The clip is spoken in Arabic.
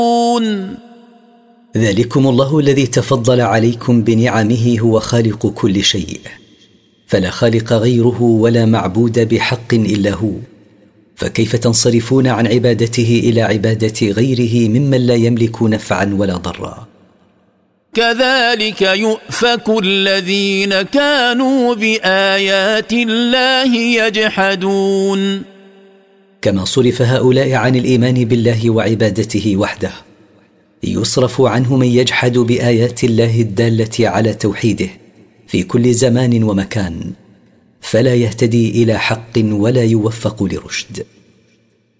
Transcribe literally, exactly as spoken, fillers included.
ذلكم الله الذي تفضل عليكم بنعمه، هو خالق كل شيء، فلا خالق غيره ولا معبود بحق إلا هو، فكيف تنصرفون عن عبادته إلى عبادة غيره ممن لا يملك نفعا ولا ضرا؟ كذلك يؤفك الذين كانوا بآيات الله يجحدون. كما صرف هؤلاء عن الإيمان بالله وعبادته وحده، يصرف عنه من يجحد بآيات الله الدالة على توحيده في كل زمان ومكان، فلا يهتدي إلى حق ولا يوفق لرشد.